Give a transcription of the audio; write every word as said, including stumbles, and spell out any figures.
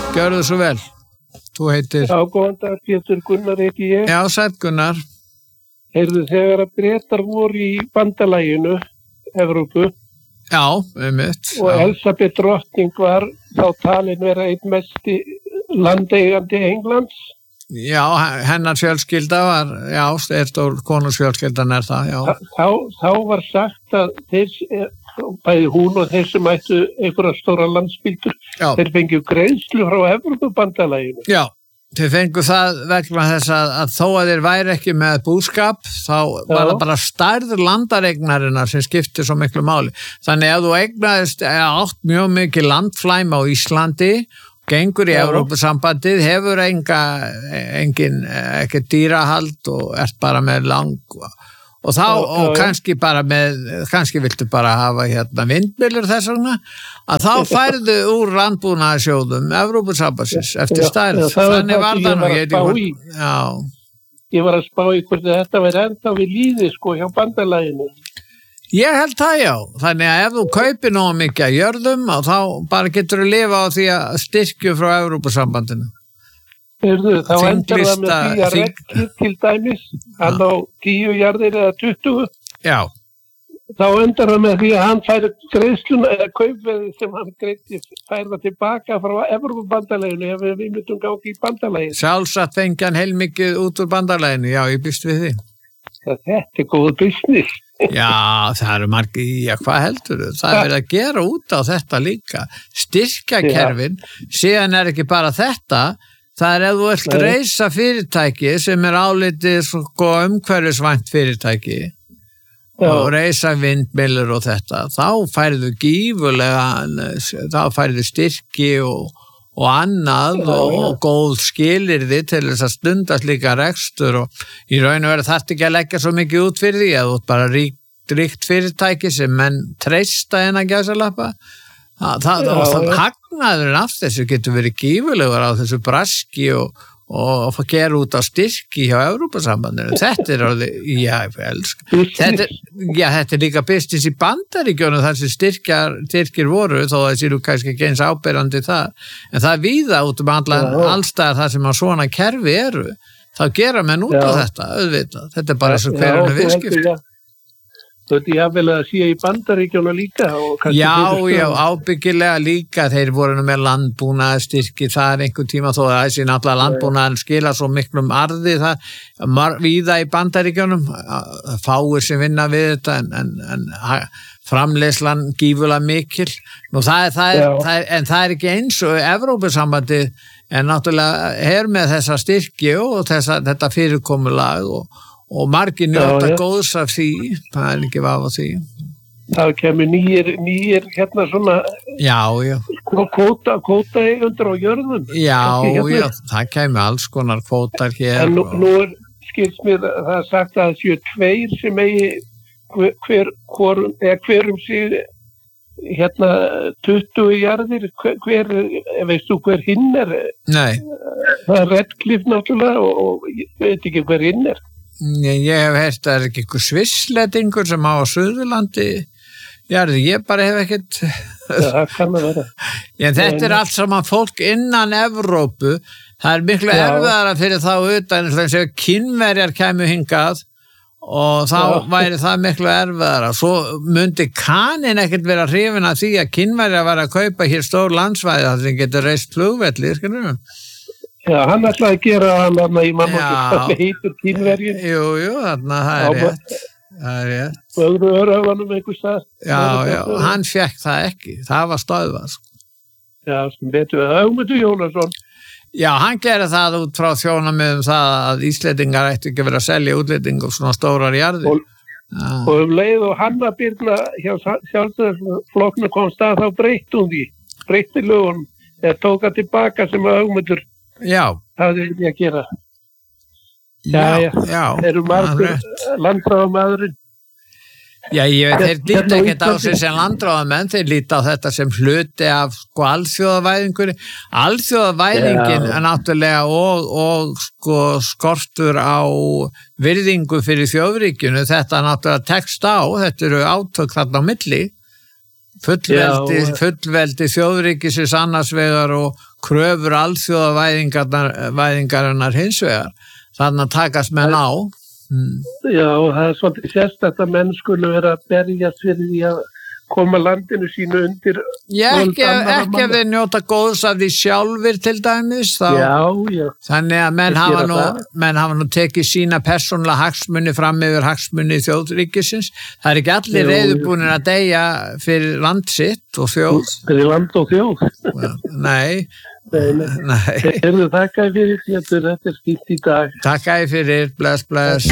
gjörðu svo vel. Þú heitir... Já, góðan dag, Pétur Gunnar heiti ég. Já, sæll Gunnar. Heyrðu, þegar að Bretar voru í bandalaginu, Evrópu, já, einmitt. Og Elisabeth drottning var þá talin vera einn mesti landeigandi Englands. Já, hennar fjölskylda var, já, stór konungsfjölskyldan er það, já. Þá, þá var sagt að þeir, bæði hún og þeir sem ættu einhverja stóra landspildur, já. Þeir fengju greiðslu frá Evrópubandalaginu. Já, þeir fengju það vegna þess að, að þó að þeir væri ekki með búskap, þá já. Var það bara stærð landareignarinnar sem skipti svo miklu máli. Þannig að þú eignaðist átt mjög mikið landflæmi á Íslandi, gengur í Evrópusambandið, hefur enga, engin, ekki dýrahald og ert bara með lang og þá, já, og kannski bara með, kannski viltu bara hafa hérna vindmyllur þess vegna, að þá færðu úr landbúnaðarsjóðum Evrópusambandsins eftir stærð. Já, já, þannig var það nú, ég var, já. Ég var að spá í hvort þetta verið ennþá við líði sko hjá bandalaginu. Ég held það, já. Þannig að ef þú kaupir nógu mikið að jörðum og þá bara getur þú lifa á því að styrkju frá Evrópusambandinu. Heyrðu, þá endar það með því að rekki til dæmis, hann á tíu jarðir eða tuttugu. Já. Þá endar það með því að hann færi greiðsluna eða kaupveði sem hann greiddi færða tilbaka frá Evrópubandalaginu ef við myndum gangi í bandalaginu. Sjálfsagt fengi hann heilmikið út úr bandalaginu, já, ég býst við því. Þetta er góð business. Já, það eru margir, já, hvað heldur þú? Það er verið að gera út á þetta líka. Styrkjakerfin, síðan er ekki bara þetta, það er ef þú vilt reisa fyrirtæki sem er álitið sko umhverfisvænt fyrirtæki já. Og reisa vindmyllur og þetta, þá færðu gífurlega, þá færðu styrki og og annað já, og, og góð skilyrði til þess að stundast líka rekstur og í raun og veru þarf ekki að leggja svo mikið út fyrir því að þú ert bara ríkt, ríkt fyrirtæki sem menn treysta en að gæsalappa það, það, já, og það hagnaðurinn af þessu getur verið gífurlegur á þessu braski og, og að gera út á styrki hjá Evrópusambandinu. Þetta er orðið, já, ég elska þetta, já, þetta er líka business í Bandaríkjunum þar sem styrkjar, styrkir voru þó að séu kannski ekki eins áberandi það, en það er víða út um allan allstaðar þar sem að svona kerfi eru, þá gera menn út á þetta, auðvitað, þetta er bara svo hverjum viðskipt. Þetta er vel að sé í Bandaríkjunum líka. Já, já, ábyggilega líka, þeir voru nú með landbúnaðarstyrki þar einhver tíma þó að þessi náttúrulega landbúnaðar skila svo miklum arði það víða í Bandaríkjunum, fáir sem vinna við þetta en, en, en framleiðslan gífulega mikil. Nú það er, það er, það er, en það er ekki eins og Evrópusambandið en náttúrulega her með þessa styrki og þessa, þetta fyrirkomulag og og margir njóta góðs af því, það er ekki vafa því. Það kemur nýjir, nýjir hérna svona já, já. Kvóta, kvóta eigundur á jörðum. Já, já, það kemur alls konar kvótar hér. En nú, og... nú er skilst mér að það er sagt að það séu tveir sem eigi hver, hver, hver, hver um sig hérna tuttugu jarðir, hver, hver veist þú hver hinn er? Nei. Það er Redcliffe náttúrulega og, og ég veit ekki hver hinn er. Ég hef heyrt að það er ekki einhver svissletingur sem á Suðurlandi jarði, ég bara hef ekkert það kann að vera en þetta er allt saman fólk innan Evrópu, það er miklu erfiðara fyrir þá utan eins og Kínverjar kæmu hingað og þá Já. Væri það miklu erfiðara svo myndi Kanin ekkert vera hrifin af því að Kínverjar var að kaupa hér stór landsvæði þar sem getur reist flugvelli, skilur við Já, hann ætlaði að gera hann þarna í mannokkur heitur Kínverjum. Jú, jú, þarna, það er rétt. Það er rétt. Og öðru öröfanum einhver stað. Já, já, hann fekk það ekki. Það var stöðvað. Já, sem betur við Ögmundur Jónasson. Já, hann gerði það út frá þjónamiðum það að Íslendingar ættu ekki verið að selja útlendingu svona stórar jarðir. Og, og um leið og Hanna Birna hjá sjálfstæðisflokknum kom stað þá breytti hún því. Breytti lögunum. Eða tóka tilbaka sem Ögmundur Já. Það er ekki að gera. Já, já. já eru margur landráðamaðurinn. Já, ég veit, þeir líta ekkert á sig sem landráðamenn, þeir líta á þetta sem hluti af sko alþjóðavæðingunni. Alþjóðavæðingin er náttúrulega og, og sko skortur á virðingu fyrir þjóðríkjunu, þetta náttúrulega tekst á, þetta eru átök þarna á milli. fullveldi, Já, fullveldi þjóðríkisins annars vegar og kröfur alþjóðavæðingarinnar hins vegar. Þannig að takast menn á. Mm. Já, það er svolítið sérstakt að menn skulu vera að berjast fyrir því að koma landinu sínu undir Já, ekki, ekki að við njóta góðs af því sjálfur til dæmis þá, já, já. Þannig að menn hafa, nú, menn hafa nú tekið sína persónulega hagsmuni fram yfir hagsmuni þjóðríkisins. Það er ekki allir reiðubúnir að deyja fyrir land sitt og þjóð fyrir land og þjóð Nei, nei, nei. Nei. Erðu þakkaði fyrir þetta er skýrt í dag Takk fyrir, bless, bless